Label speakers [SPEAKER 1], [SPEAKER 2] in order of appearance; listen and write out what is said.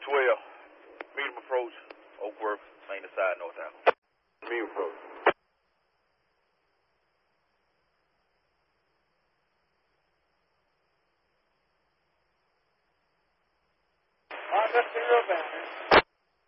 [SPEAKER 1] 12. Medium approach, Oakworth, main side, North Apple.
[SPEAKER 2] Medium approach.
[SPEAKER 3] That's the real banner.